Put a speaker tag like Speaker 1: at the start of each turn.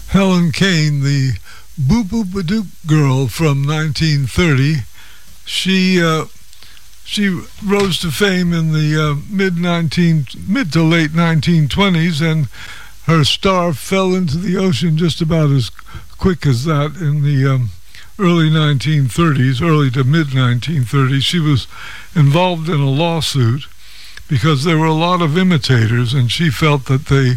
Speaker 1: Helen Kane, the Boop Boop a Doop girl from 1930. She rose to fame in the mid to late 1920s, and her star fell into the ocean just about as quick as that in the early 1930s, early to mid 1930s. She was involved in a lawsuit because there were a lot of imitators, and she felt that they